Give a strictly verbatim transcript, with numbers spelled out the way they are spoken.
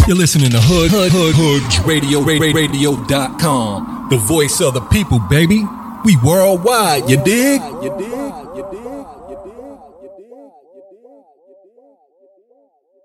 You're listening to Hood Hood Hood Hood Radio Radio dot com. The voice of the people, baby. We worldwide, you dig? You dig? You dig? You dig? You dig?